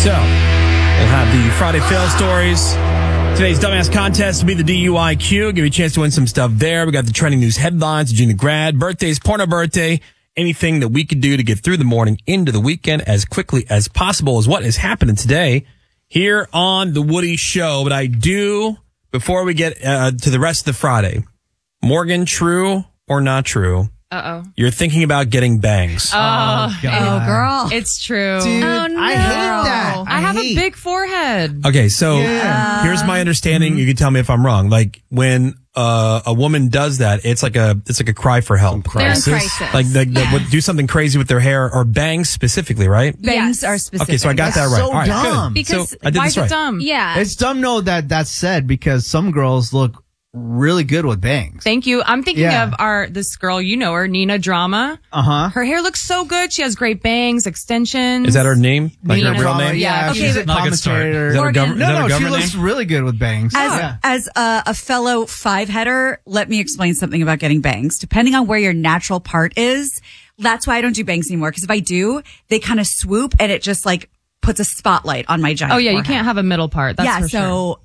So, we'll have the Friday fail stories. Today's dumbass contest will be the DUIQ. Give you a chance to win some stuff there. We got the trending news headlines, Gina Grad, birthdays, porno birthday. Anything that we could do to get through the morning into the weekend as quickly as possible is what is happening today here on The Woody Show. But I do, before we get to the rest of the Friday, Morgan, true or not true? Uh-oh. You're thinking about getting bangs. Oh, girl. It's true. Dude, oh, no. I hate that. I have a big forehead. Okay, so here's my understanding. You can tell me if I'm wrong. Like when a woman does that, it's like a cry for help. They're in crisis. Like do something crazy with their hair or bangs specifically, right? Bangs are specific. Okay, so I got that right. so All right, dumb. good. Because so I did why this is it right. dumb? Yeah. It's dumb, no, that's said because some girls look really good with bangs. Thank you. I'm thinking Yeah. of this girl, you know her, Nina Drama. Uh-huh. Her hair looks so good. She has great bangs, extensions. Is that her name? Like her Nina real Drama, name? Yeah, Okay, she's a but- Not a good start. commentator. Is that her Morgan- government? No, she government looks name? really good with bangs. As a fellow five-header, let me explain something about getting bangs. Depending on where your natural part is, that's why I don't do bangs anymore. Because if I do, they kind of swoop and it just like puts a spotlight on my giant Oh, yeah, you forehead. can't have a middle part. That's for sure. so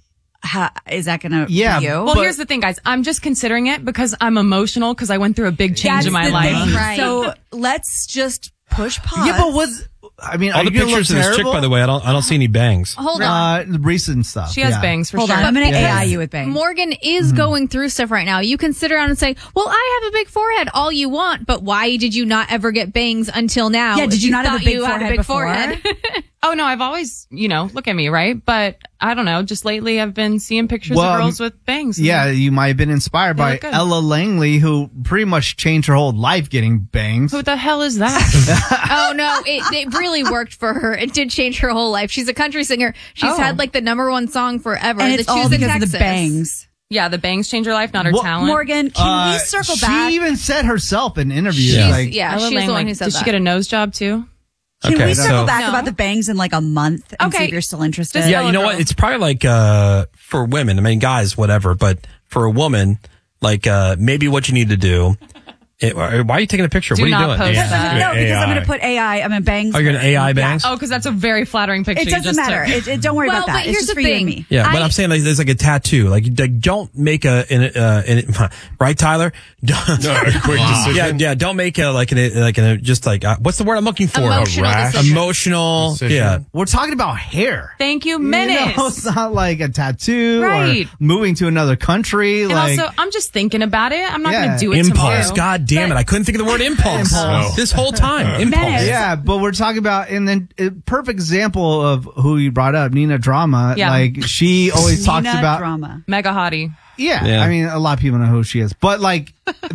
is that going to Yeah, be you? Well, But- here's the thing, guys. I'm just considering it because I'm emotional because I went through a big change That's in my the life. thing. Right. So let's just push pause. Yeah, but what's... I mean, All are the you gonna pictures of look this chick, terrible? by the way, I don't see any bangs. Hold on. Recent stuff. She has yeah. bangs for Hold sure. on, I'm going to Because AI you with bangs. Morgan is going through stuff right now. You can sit around and say, well, I have a big forehead all you want, but why did you not ever get bangs until now? Yeah, did if you not have a thought big you had forehead big before? forehead? Oh, no, I've always, look at me, right? But I don't know. Just lately, I've been seeing pictures Well, of girls with bangs. Yeah, you might have been inspired They by look good. Ella Langley, who pretty much changed her whole life getting bangs. Who the hell is that? Oh no, it really worked for her. It did change her whole life. She's a country singer. She's Oh. had like the #1 song forever. and the it's all Choose in because of the Texas. bangs. Yeah, the bangs change her life, not her Well, talent. Morgan, can we circle back? She even said herself in interviews, Yeah. like, Yeah, Ella she's the Langley. one who said Did that. she get a nose job too? Can Okay, we circle so- back No. about the bangs in like a month and see Okay. if you're still interested? Just Yeah, you know girl. what? It's probably like for women. I mean, guys, whatever. But for a woman, like maybe what you need to do. Why are you taking a picture? Do what are you not doing? post that. No, because I'm AI. going to put AI. I'm going to bangs. Oh, you're going to AI bangs? Oh, because that's a very flattering picture. It you doesn't just matter. took. Don't worry Well, about that. but It's here's just the for you and thing. me. Yeah, but I'm saying like there's like a tattoo. Like don't make right, Tyler? Quick decision. Yeah. Don't make it what's the word I'm looking for? Emotional rash. decision. Emotional. Decision. Yeah. we're talking about hair. Thank you, You Menace. know, it's not like a tattoo Right. or moving to another country. And like, also, I'm just thinking about it. I'm not Yeah. going to do it Impulse. tomorrow. God damn it! I couldn't think of the word impulse Impulse. this whole time. Impulse. Menace. yeah, but we're talking about, and then a perfect example of who you brought up, Nina Drama. Yeah. Like she always talks Nina about drama. Mega hottie. Yeah, I mean, a lot of people know who she is, but like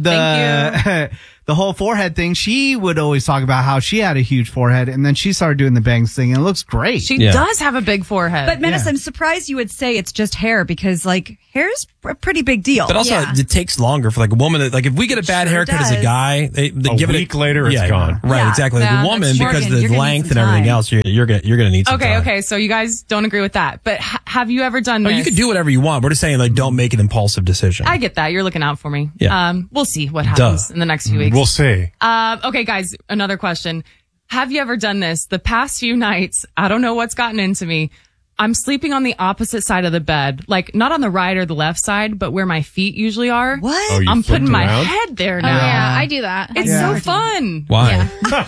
Thank the whole forehead thing, she would always talk about how she had a huge forehead, and then she started doing the bangs thing, and it looks great. She Yeah. does have a big forehead. But Menace, Yeah. I'm surprised you would say it's just hair because like hair's a pretty big deal. But also, Yeah. it takes longer for like a woman. Like if we get a bad Sure haircut as a does. guy, they A give week later, it's gone. Right, Yeah. exactly. Like Yeah, a woman, that's true. because Morgan, of you're the gonna length need and some everything time. else, you're gonna need some time. Okay. So you guys don't agree with that. But have you ever done No, this? you can do whatever you want. We're just saying, like, don't make an impulsive decision. I get that. You're looking out for me. Yeah. We'll see what happens in the next few weeks. We'll see. Okay, guys, another question. Have you ever done this? The past few nights, I don't know what's gotten into me. I'm sleeping on the opposite side of the bed, like not on the right or the left side, but where my feet usually are. What? Oh, you I'm flipped putting my around? head there Oh now. yeah, I do that. It's so fun. Why?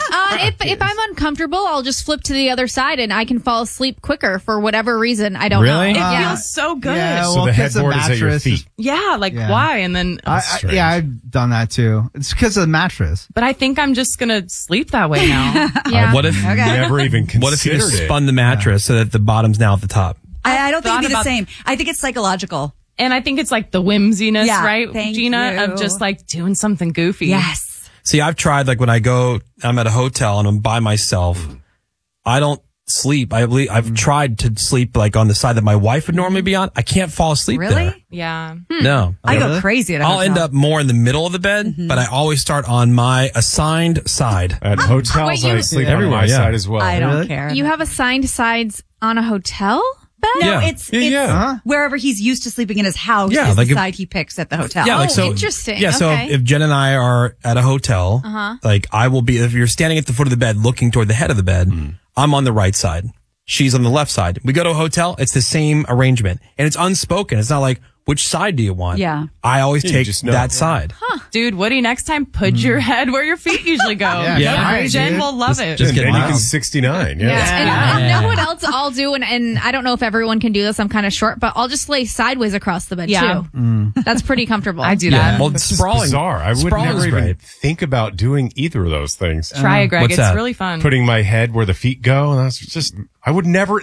If I'm uncomfortable, I'll just flip to the other side and I can fall asleep quicker for whatever reason. I don't Really? It know. feels so good. Yeah, So well, the 'cause the headboard is at your mattress feet. Yeah, like Yeah. why? And then, strange. yeah, I've done that too. It's because of the mattress. but I think I'm just gonna sleep that way now. Yeah. What if Never even considered what if you just it. spun the mattress so that the bottom's now at the top? I don't think thought it'd be the about- same. I think it's psychological. And I think it's like the whimsiness, Yeah, right, thank Gina, you. of just like doing something goofy. Yes. See, I've tried, like when I'm at a hotel and I'm by myself, I don't sleep. I've tried to sleep like on the side that my wife would normally be on. I can't fall asleep Really? there. Yeah. No. I go Really? crazy at a I'll hotel. end up more in the middle of the bed, but I always start on my assigned side. At hotels, Wait, I you- sleep Everywhere, on my yeah. side as well. I don't Really? care. You have assigned sides on a hotel bed? no, Yeah. it's Yeah. Huh? wherever he's used to sleeping in his house Yeah, is like the if- side he picks at the hotel. Yeah, like so. interesting. Yeah, so Okay. if Jen and I are at a hotel, like I will be. If you're standing at the foot of the bed, looking toward the head of the bed, I'm on the right side. she's on the left side. We go to a hotel, it's the same arrangement. And it's unspoken. It's not like, which side do you want? Yeah. I always you take just know. that side. Dude, Woody, next time put your head where your feet usually go. Yeah, right, Jen dude. will love it. Just And get then you miles. can 69. Yeah. And know what else I'll do, and I don't know if everyone can do this. I'm kind of short, but I'll just lay sideways across the bed Yeah. too. That's pretty comfortable. I do Yeah. that. Well, This is sprawling. bizarre. I would sprawling's never even great. think about doing either of those things. Try it, Greg. What's It's that? really fun. Putting my head where the feet go. And that's just, I would never,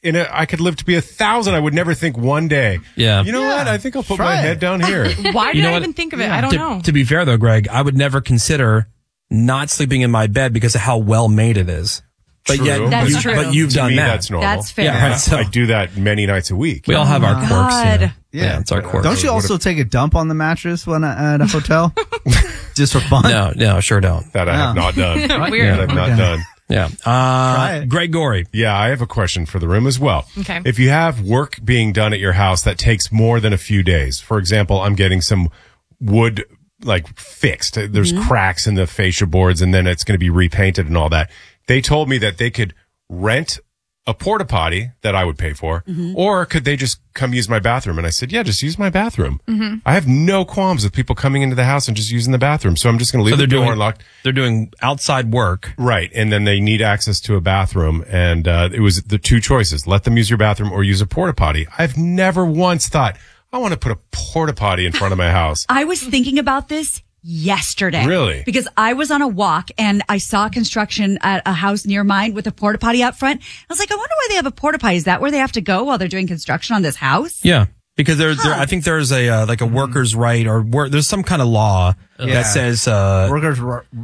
I could live to be 1,000. I would never think one day. Yeah. You know what? I think I'll put my Try it. head down here. Why did know I what? even think of it? I don't know. To be fair though, Greg, I would never consider not sleeping in my bed because of how well made it is. But True. yet, That's you, true. but you've To done me, that. that's normal. That's fair. Yeah, right. So I do that many nights a week. we all have our quirks. God. Yeah. Yeah. It's our quirks. Don't you also take a dump on the mattress when at a hotel? Just for fun? No, sure don't. That I have not done. Weird. That I've not done. Yeah. it. Greg Gorey. Yeah, I have a question for the room as well. Okay. If you have work being done at your house that takes more than a few days, for example, I'm getting some wood like fixed. There's cracks in the fascia boards and then it's going to be repainted and all that. They told me that they could rent a porta potty that I would pay for, or could they just come use my bathroom? And I said, yeah, just use my bathroom. I have no qualms with people coming into the house and just using the bathroom. So I'm just going to leave the door unlocked. They're doing outside work. Right. And then they need access to a bathroom. And it was the two choices. Let them use your bathroom or use a porta potty. I've never once thought, I want to put a porta potty in front of my house. I was thinking about this yesterday. Really? Because I was on a walk and I saw construction at a house near mine with a porta potty out front. I was like, I wonder why they have a porta potty. Is that where they have to go while they're doing construction on this house? Yeah. Because I think there's a like a worker's right or there's some kind of law that says Workers'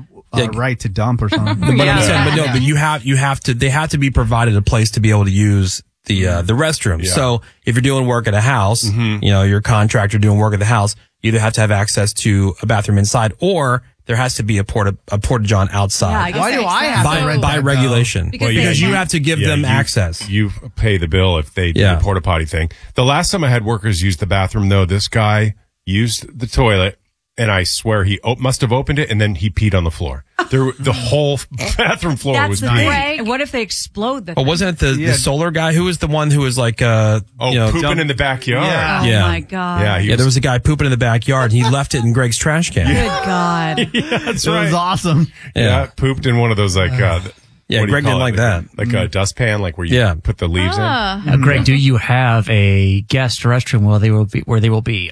right to dump or something. But I'm saying, but no, but they have to be provided a place to be able to use the restroom. Yeah. So if you're doing work at a house, your contractor doing work at the house, you either have to have access to a bathroom inside or there has to be a porta john outside. Yeah, I guess Why that do makes I sense. have to rent by that, regulation. Because Because they- you have to give them you- access. You pay the bill if they do Yeah. the porta potty thing. The last time I had workers use the bathroom, though, this guy used the toilet, and I swear he must have opened it, and then he peed on the floor. The whole bathroom floor That's was the peeing. thing. What if they explode the But thing? wasn't it the solar guy who was the one who was like Pooping in the backyard. Yeah. Oh Yeah. my God. Yeah, he Yeah, there was a guy pooping in the backyard and he left it in Greg's trash can. Good God. that's It was awesome. Yeah, pooped in one of those like. Yeah, what do you Greg call didn't like it? that. Like a dustpan, like where you Yeah. put the leaves in. Now, Greg, do you have a guest restroom where they will be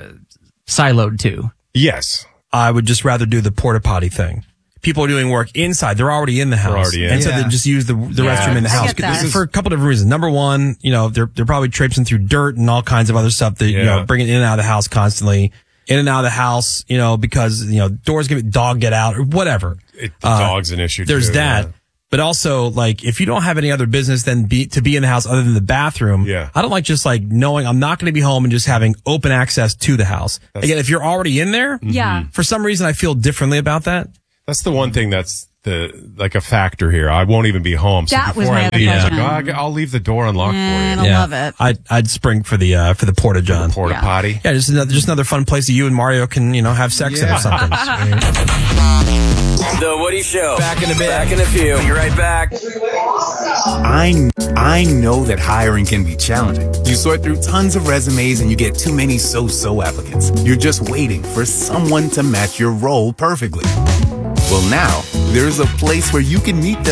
siloed to? Yes. I would just rather do the porta potty thing. People are doing work inside. They're already in the house. already in. And so Yeah. they just use the restroom in the I house. get that. This is for a couple different reasons. Number one, they're probably traipsing through dirt and all kinds of other stuff that, Yeah. bringing in and out of the house constantly. In and out of the house, because, doors dog get out or whatever. The dog's an issue. There's too, that. yeah. But also, like, if you don't have any other business than to be in the house other than the bathroom, Yeah. I don't like just like knowing I'm not going to be home and just having open access to the house. Again, if you're already in there, Yeah. for some reason I feel differently about that. That's the one thing that's a factor here. I won't even be home. So That was before my I other leave, it's question. like, I'll leave the door unlocked I for don't you. love it. I'd spring for the porta john. Porta potty. Yeah, just another fun place that you and Mario can have sex in or something. The Woody Show. Back in a bit. Back in a few. Be right back. I know that hiring can be challenging. You sort through tons of resumes and you get too many so-so applicants. You're just waiting for someone to match your role perfectly. Well, now there's a place where you can meet them